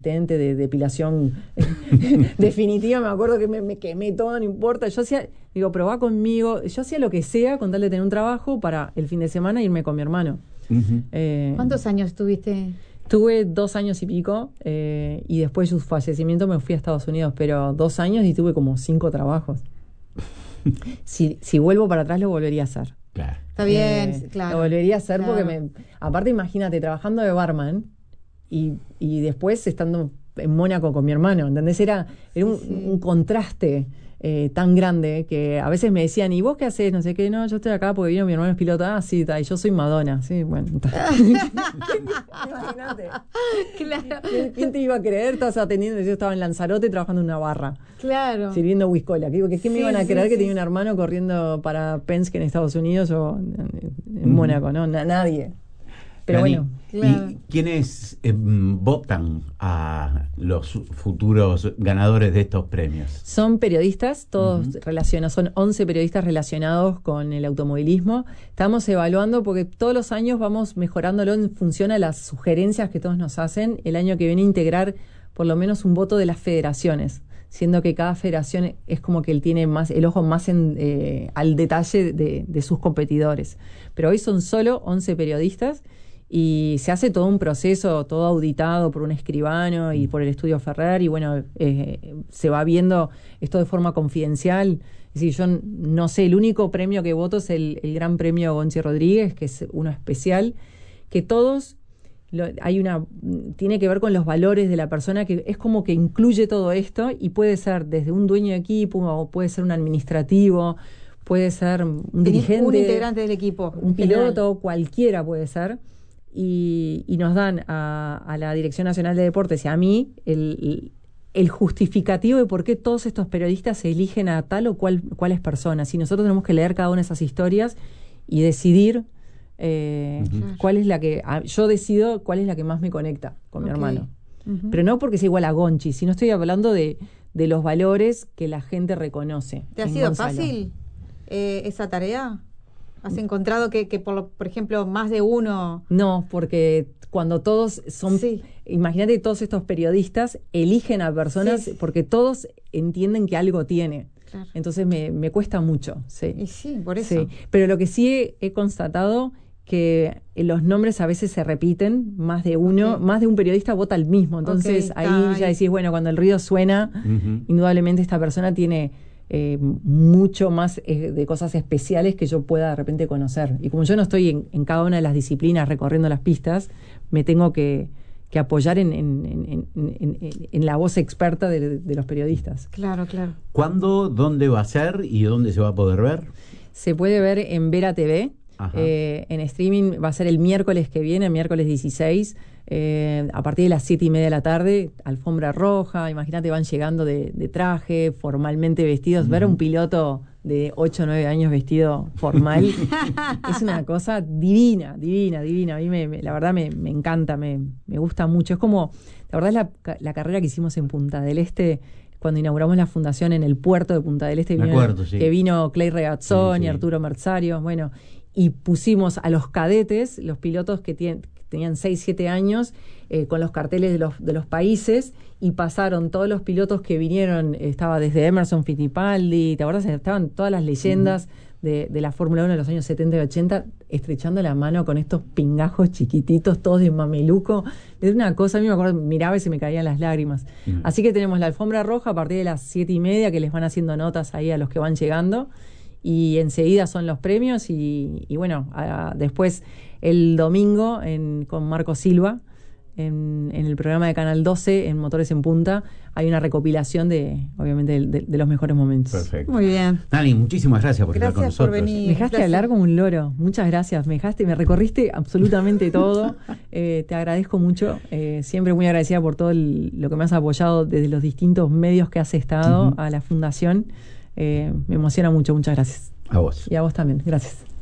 asistente de depilación definitiva, me acuerdo que me quemé todo, no importa. Yo hacía, digo, probá conmigo. Yo hacía lo que sea con tal de tener un trabajo para el fin de semana irme con mi hermano. ¿Cuántos años estuviste? Tuve 2 años y pico, y después de su fallecimiento me fui a Estados Unidos, pero 2 años y tuve como 5 trabajos. Si vuelvo para atrás lo volvería a hacer. Claro. Está bien, claro. Lo volvería a hacer, claro. porque aparte imagínate, trabajando de barman y después estando en Mónaco con mi hermano, ¿entendés? Era un contraste tan grande que a veces me decían, ¿y vos qué haces? No sé qué, no, yo estoy acá porque vino mi hermano es piloto, sí, y yo soy Madonna, sí, bueno. Imagínate. Claro. ¿Quién te iba a creer? Estás atendiendo, yo estaba en Lanzarote trabajando en una barra. Claro. Sirviendo whiskola. ¿Qué me iban a creer que tenía un hermano corriendo para Penske en Estados Unidos o en Mónaco? No, nadie. Pero Dani, bueno. Claro. ¿Y quiénes votan a los futuros ganadores de estos premios? Son periodistas, todos relacionados, son 11 periodistas relacionados con el automovilismo. Estamos evaluando porque todos los años vamos mejorándolo en función a las sugerencias que todos nos hacen. El año que viene integrar por lo menos un voto de las federaciones, siendo que cada federación es como que él tiene más el ojo más al detalle de sus competidores. Pero hoy son solo 11 periodistas y se hace todo un proceso, todo auditado por un escribano y por el estudio Ferrer, y bueno, se va viendo esto de forma confidencial. Es decir, yo no sé, el único premio que voto es el Gran Premio Gonchi Rodríguez, que es uno especial, que todos... tiene que ver con los valores de la persona, que es como que incluye todo esto, y puede ser desde un dueño de equipo, o puede ser un administrativo, puede ser un dirigente, un integrante del equipo, un piloto, cualquiera puede ser, y nos dan a la Dirección Nacional de Deportes y a mí el justificativo de por qué todos estos periodistas se eligen a tal o cuáles personas, y nosotros tenemos que leer cada una de esas historias y decidir cuál es la que yo decido cuál es la que más me conecta con mi hermano, pero no porque sea igual a Gonchi, sino estoy hablando de los valores que la gente reconoce. ¿Te ha sido fácil esa tarea? ¿Has encontrado que por ejemplo más de uno? No, porque cuando todos son, imagínate, todos estos periodistas eligen a personas porque todos entienden que algo tiene. Claro. Entonces me cuesta mucho. Y sí, por eso. Sí. Pero lo que sí he constatado, que los nombres a veces se repiten, más de uno, más de un periodista vota al mismo. Entonces ahí ya decís, bueno, cuando el ruido suena, indudablemente esta persona tiene mucho más de cosas especiales que yo pueda de repente conocer. Y como yo no estoy en cada una de las disciplinas recorriendo las pistas, me tengo que apoyar en la voz experta de los periodistas. Claro, claro. ¿Cuándo, dónde va a ser y dónde se va a poder ver? Se puede ver en Vera TV. En streaming va a ser el miércoles que viene, miércoles 16, a partir de las 7:30 de la tarde, alfombra roja, imagínate, van llegando de traje, formalmente vestidos, ver a un piloto de 8 o 9 años vestido formal es una cosa divina. A mí la verdad me encanta, me gusta mucho. Es como, la verdad es la carrera que hicimos en Punta del Este, cuando inauguramos la fundación en el puerto de Punta del Este, que vino Clay Regazzoni, Arturo Merzario, bueno, y pusimos a los cadetes, los pilotos que tenían 6, 7 años, con los carteles de los países, y pasaron todos los pilotos que vinieron, estaba desde Emerson Fittipaldi, ¿te acuerdas? Estaban todas las leyendas de la Fórmula 1 de los años 70 y 80, estrechando la mano con estos pingajos chiquititos, todos de mameluco. Es una cosa, a mí me acuerdo, miraba y se me caían las lágrimas. Así que tenemos la alfombra roja a partir de las 7:30, que les van haciendo notas ahí a los que van llegando, y enseguida son los premios, y bueno, después el domingo con Marco Silva en el programa de Canal 12 en Motores en Punta hay una recopilación obviamente de los mejores momentos. Perfecto. Muy bien. Dani, muchísimas gracias por estar con nosotros. Por venir. Me dejaste hablar como un loro. Muchas gracias. Me recorriste absolutamente todo. Te agradezco mucho. Siempre muy agradecida por todo lo que me has apoyado desde los distintos medios que has estado a la fundación. Me emociona mucho. Muchas gracias. A vos. Y a vos también. Gracias.